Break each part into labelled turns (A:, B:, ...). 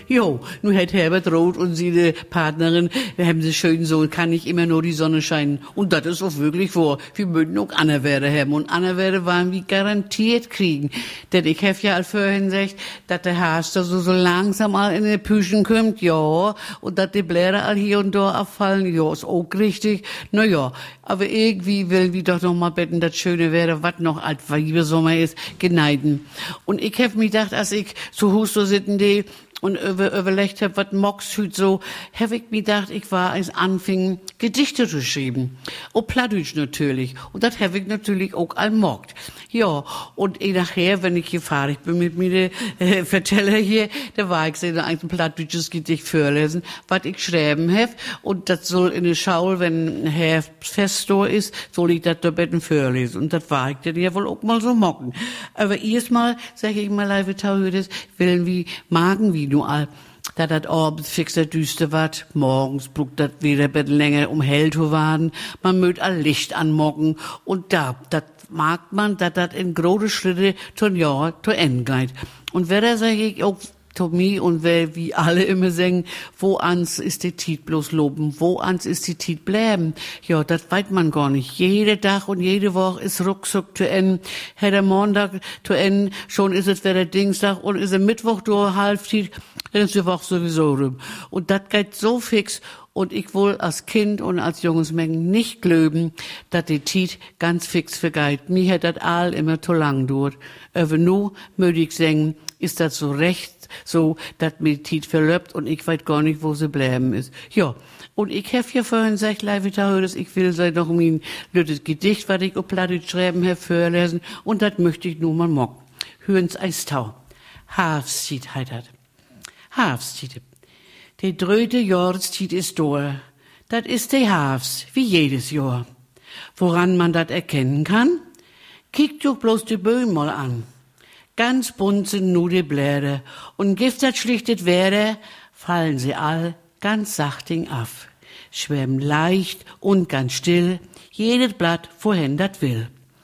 A: Jo, nun hat Herbert Roth und seine Partnerin, wir haben sie schön so, kann nicht immer nur die Sonne scheinen. Und das ist auch wirklich vor. Wir möchten auch Annerwerde haben. Und Annerwerde waren wir garantiert kriegen. Denn ich hab ja all vorhin gesagt, dass der Haas da so langsam all in die Püschen kommt, ja. Und dass die Blätter all hier und da abfallen, ja, ist auch richtig. Na ja, aber irgendwie will wir doch noch mal beten, das Schöne wäre, was noch alt Sommer ist, geneiden. Und ich hab mir gedacht, als ich zu Hus so sitten die und überlegt hab, was mockst hüt so, hab ich mir gedacht, ich war, als anfing, Gedichte zu schreiben. Und Plattdeutsch natürlich. Und das hab ich natürlich auch all mockt. Ja, und nachher, wenn ich hier fertig bin mit mir, Verteller hier, da war ich so ein plattdeutsches Gedicht vorlesen, was ich schreiben hab. Und das soll in der Schaul, wenn Herr Festor ist, soll ich das da betten vorlesen. Und das war ich dann ja wohl auch mal so mocken. Aber erstmal, sag ich mal, live Tauhüdes, willen wie, magen wie nur all, da dat abends fixer düster wat, morgens bruckt dat wieder bet länger hell zu werden, man mögt all Licht anmocken, und da, dat mag man, dat in große Schritte von Jahr zu Ende geht. Und wer da sag ich auch, Tommy, und wer wie alle immer sagen, wo ans ist die Tiet bloß loben, wo ans ist die Tiet bleiben. Ja, das weiß man gar nicht. Jede Tag und jede Woche ist ruckzuck zu Ende. Herr der Montag zu Ende, schon ist es wieder Dienstag und ist der Mittwoch durch halb Tiet, dann ist die Woche sowieso rum. Und das geht so fix. Und ich wohl als Kind und als junges Mengen nicht glöben, dass die Tiet ganz fix vergeht. Mir hat das all immer zu lang dauert. Aber nu, möchte ich sagen, ist das so recht, so, dass mir die Tiet verlöbt und ich weiß gar nicht, wo sie bleiben ist. Ja. Und ich hab ja vorhin gesagt, live Tauhüdes, ich will seit noch mein blödes Gedicht, was ich auf Plattdeutsch schreiben hab, vorlesen. Und das möchte ich nur mal mocken. Hören's Eistau. Hafstiet heißt das. Hafstiet. Die dröte Jahrestiet ist da. Dat ist die Hafs, wie jedes Jahr. Woran man dat erkennen kann? Kick doch bloß die Böen mal an. Ganz bunt sind nur die Blätter, und gift dat schlichtet wäre, fallen sie all ganz sachting af. Schwärmen leicht und ganz still, jedes Blatt, wohin dat will.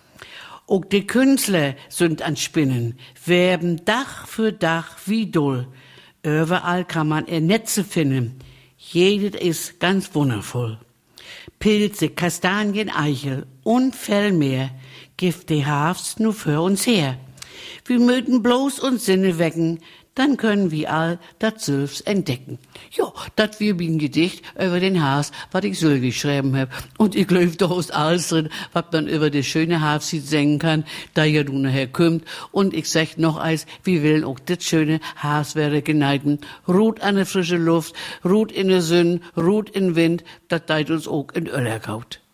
A: Auch die Künstler sind an Spinnen, werben Dach für Dach wie doll. Überall kann man Netze finden. Jedes ist ganz wundervoll. Pilze, Kastanien, Eichel und Fellmeer gibt die Hafs nur für uns her. Wir mögen bloß uns Sinne wecken, dann können wir all das Sülfs entdecken. Ja, dat wir ein Gedicht über den Haas, was ich Sül geschrieben hab. Und ich glaub, da ist alles drin, was man über das schöne Hafsied singen kann, da ja du nachher kommt. Und ich sag noch eins, wir wollen auch das schöne Haas wäre geneiden. Ruht an der frische Luft, ruht in der Sonne, ruht in Wind, das deit uns auch in Öllergaut.